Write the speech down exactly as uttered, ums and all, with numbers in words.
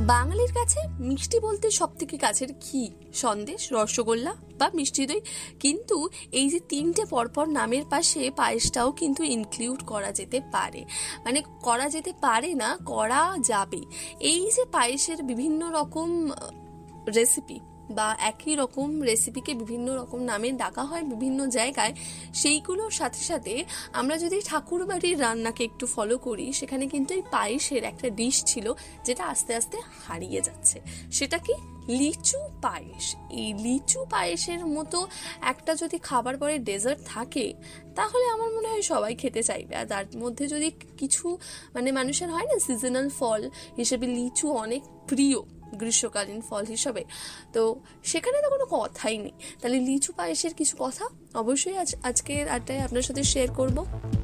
বাঙালির কাছে মিষ্টি বলতে সব থেকে কাছের কি সন্দেশ, রসগোল্লা বা মিষ্টি দই, কিন্তু এই যে তিনটে পরপর নামের পাশে পায়েসটাও কিন্তু ইনক্লুড করা যেতে পারে, মানে করা যেতে পারে না, করা যাবে। এই যে পায়েসের বিভিন্ন রকম রেসিপি বা একই রকম রেসিপিকে বিভিন্ন রকম নামে ডাকা হয় বিভিন্ন জায়গায়, সেইগুলোর সাথে সাথে আমরা যদি ঠাকুর বাড়ির রান্নাকে একটু ফলো করি, সেখানে কিন্তু এই পায়েসের একটা ডিশ ছিল যেটা আস্তে আস্তে হারিয়ে যাচ্ছে। সেটা কি? লিচু পায়েস। এই লিচু পায়েসের মতো একটা যদি খাবার পরে ডেজার্ট থাকে, তাহলে আমার মনে হয় সবাই খেতে চাইবে। আর তার মধ্যে যদি কিছু মানে মানুষের হয় না সিজনাল ফল হিসেবে লিচু অনেক প্রিয় গ্রীষ্মকালীন ফল হিসাবে, তো সেখানে তো কোনো কথাই নেই। তাহলে লিচু পায়েসের কিছু কথা অবশ্যই আজ আজকের আড্ডায় আপনার সাথে শেয়ার করব।